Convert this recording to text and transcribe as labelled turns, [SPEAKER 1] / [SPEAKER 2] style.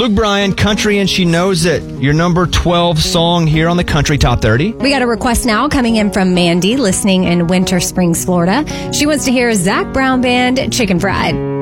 [SPEAKER 1] Luke Bryan, Country and She Knows It, your number 12 song here on the Country Top 30.
[SPEAKER 2] We got a request now coming in from Mandy, listening in Winter Springs, Florida. She wants to hear Zac Brown Band, Chicken Fried.